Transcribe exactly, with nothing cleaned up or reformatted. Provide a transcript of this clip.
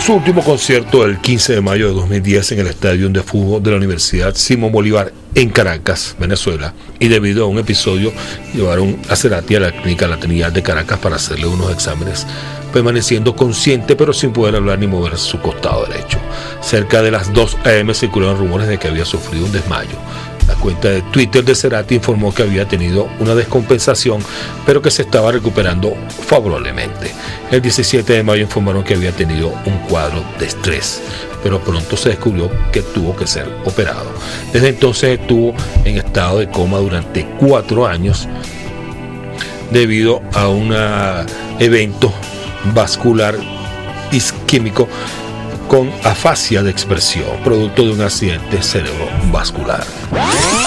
su último concierto el quince de mayo de dos mil diez en el estadio de fútbol de la Universidad Simón Bolívar en Caracas, Venezuela, y debido a un episodio llevaron a Cerati a la clínica La Trinidad de Caracas para hacerle unos exámenes, permaneciendo consciente pero sin poder hablar ni mover su costado derecho. Cerca de las dos a eme circularon rumores de que había sufrido un desmayo. La cuenta de Twitter de Cerati informó que había tenido una descompensación, pero que se estaba recuperando favorablemente. El diecisiete de mayo informaron que había tenido un cuadro de estrés, pero pronto se descubrió que tuvo que ser operado. Desde entonces estuvo en estado de coma durante cuatro años debido a un evento vascular isquémico con afasia de expresión, producto de un accidente cerebrovascular.